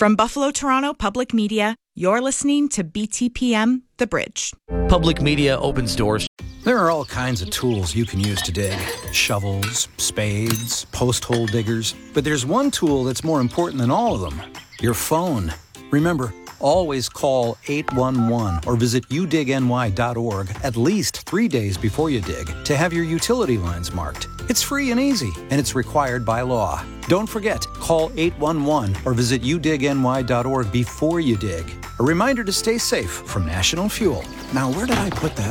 From Buffalo Toronto Public Media, you're listening to BTPM The Bridge. Public Media opens doors. There are all kinds of tools you can use to dig. Shovels, spades, post hole diggers. But there's one tool that's more important than all of them. Your phone. Remember, always call 811 or visit udigny.org at least 3 days before you dig to have your utility lines marked. It's free and easy, and it's required by law. Don't forget, call 811 or visit udigny.org before you dig. A reminder to stay safe from National Fuel. Now, where did I put that